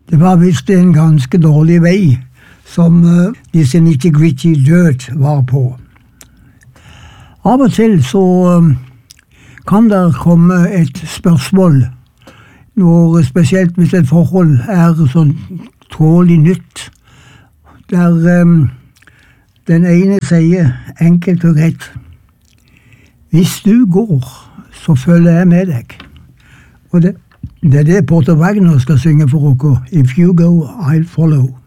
Det var visst en ganske dårlig vei som disse nitty-gritty dirt var på. Av og til så kan det komme et spørsmål, spesielt hvis et forhold er sånn tålig nytt, der den ene sier enkelt og greit: hvis du går, så følger jeg med deg. Og det er det Porter Wagoner skal synge for dere. If you go, I'll follow.